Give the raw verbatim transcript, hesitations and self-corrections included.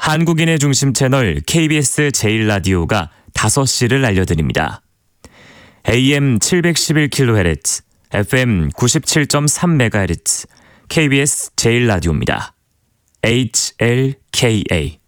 한국인의 중심 채널 케이비에스 제일 라디오가 다섯 시를 알려드립니다. 에이엠 칠백십일 킬로헤르츠, 에프엠 구십칠 점 삼 메가헤르츠, 케이비에스 제일 라디오입니다. 에이치엘케이에이